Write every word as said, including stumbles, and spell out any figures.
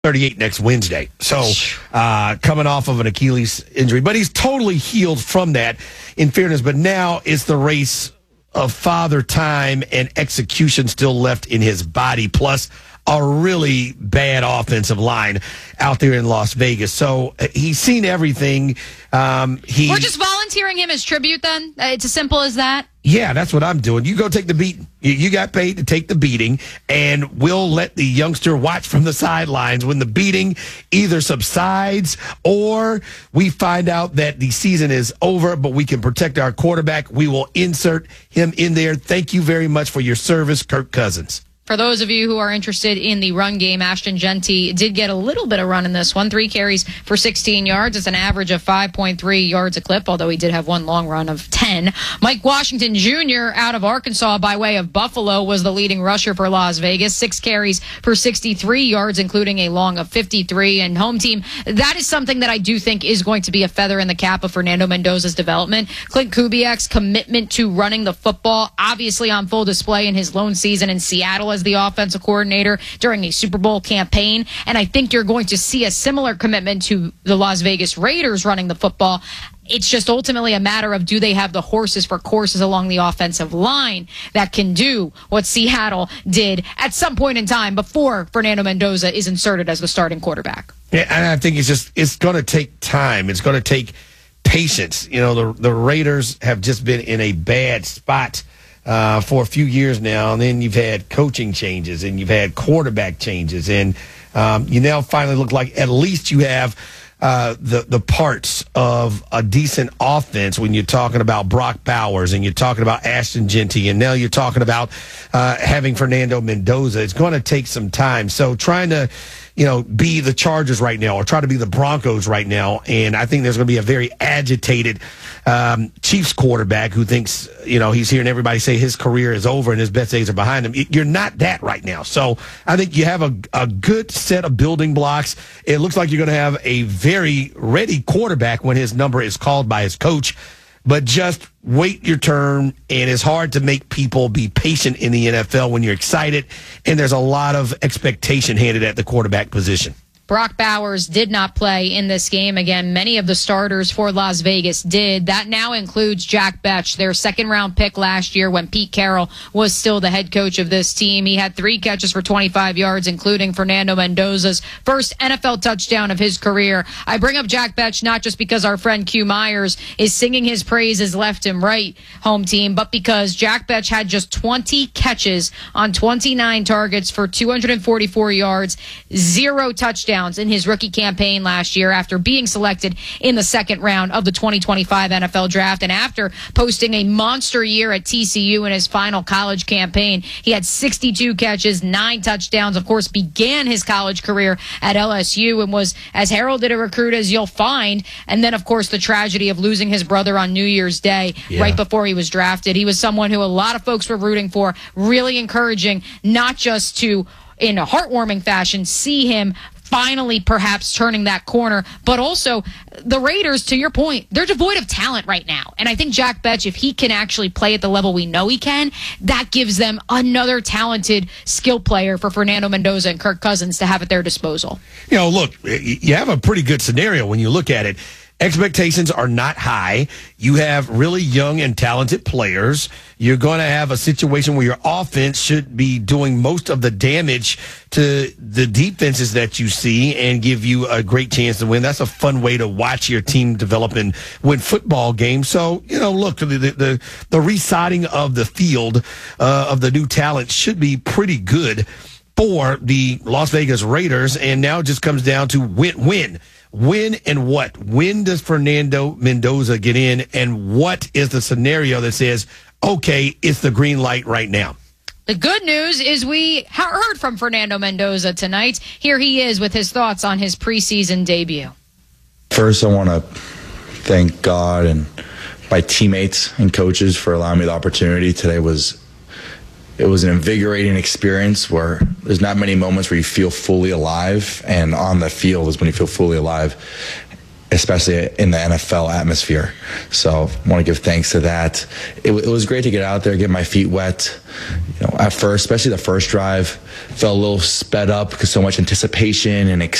thirty-eight next Wednesday. So uh, coming off of an Achilles injury. But he's totally healed from that, in fairness. But now it's the race of father time and execution still left in his body, plus a really bad offensive line out there in Las Vegas. So uh, he's seen everything. Um, he, We're just volunteering him as tribute then? Uh, it's as simple as that? Yeah, that's what I'm doing. You go take the beating. You, you got paid to take the beating, and we'll let the youngster watch from the sidelines when the beating either subsides or we find out that the season is over, but we can protect our quarterback. We will insert him in there. Thank you very much for your service, Kirk Cousins. For those of you who are interested in the run game, Ashton Jeanty did get a little bit of run in this one. Three carries for sixteen yards. It's an average of five point three yards a clip, although he did have one long run of ten. Mike Washington Junior out of Arkansas by way of Buffalo was the leading rusher for Las Vegas. Six carries for sixty-three yards, including a long of fifty-three. And home team, that is something that I do think is going to be a feather in the cap of Fernando Mendoza's development. Clint Kubiak's commitment to running the football, obviously on full display in his lone season in Seattle as the offensive coordinator during a Super Bowl campaign. And I think you're going to see a similar commitment to the Las Vegas Raiders running the football. It's just ultimately a matter of, do they have the horses for courses along the offensive line that can do what Seattle did at some point in time before Fernando Mendoza is inserted as the starting quarterback. Yeah, and I think it's just, it's going to take time. It's going to take patience. You know, the, the Raiders have just been in a bad spot Uh, for a few years now, and then you've had coaching changes and you've had quarterback changes, and um, you now finally look like at least you have uh, the the parts of a decent offense when you're talking about Brock Bowers and you're talking about Ashton Jeanty, and now you're talking about uh, having Fernando Mendoza. It's going to take some time. So trying to, you know, be the Chargers right now or try to be the Broncos right now, and I think there's going to be a very agitated um, Chiefs quarterback who thinks, you know, he's hearing everybody say his career is over and his best days are behind him. You're not that right now. So I think you have a, a good set of building blocks. It looks like you're going to have a very ready quarterback when his number is called by his coach. But just wait your turn, and it's hard to make people be patient in the N F L when you're excited, and there's a lot of expectation handed at the quarterback position. Brock Bowers did not play in this game. Again, many of the starters for Las Vegas did. That now includes Jack Bech, their second-round pick last year when Pete Carroll was still the head coach of this team. He had three catches for twenty-five yards, including Fernando Mendoza's first N F L touchdown of his career. I bring up Jack Bech not just because our friend Q Myers is singing his praises left and right, home team, but because Jack Bech had just twenty catches on twenty-nine targets for two hundred forty-four yards, zero touchdowns in his rookie campaign last year after being selected in the second round of the twenty twenty-five N F L draft. And after posting a monster year at T C U in his final college campaign, he had sixty-two catches, nine touchdowns, of course, began his college career at L S U and was as heralded a recruit as you'll find. And then, of course, the tragedy of losing his brother on New Year's Day yeah. right before he was drafted. He was someone who a lot of folks were rooting for, really encouraging, not just to, in a heartwarming fashion, see him finally perhaps turning that corner, but also the Raiders, to your point, they're devoid of talent right now. And I think Jack Bech, if he can actually play at the level we know he can, that gives them another talented skill player for Fernando Mendoza and Kirk Cousins to have at their disposal. You know, look, you have a pretty good scenario when you look at it. Expectations are not high. You have really young and talented players. You're going to have a situation where your offense should be doing most of the damage to the defenses that you see and give you a great chance to win. That's a fun way to watch your team develop and win football games. So, you know, look, the the, the, the residing of the field uh, of the new talent should be pretty good for the Las Vegas Raiders. And now it just comes down to win-win. When and what? When does Fernando Mendoza get in, and what is the scenario that says, okay, it's the green light right now? The good news is we heard from Fernando Mendoza tonight. Here he is with his thoughts on his preseason debut. First, I want to thank God and my teammates and coaches for allowing me the opportunity. Today was It was an invigorating experience where there's not many moments where you feel fully alive, and on the field is when you feel fully alive. especially in the N F L atmosphere. So I want to give thanks to that. It, it was great to get out there, get my feet wet. You know, at first, especially the first drive, felt a little sped up because so much anticipation and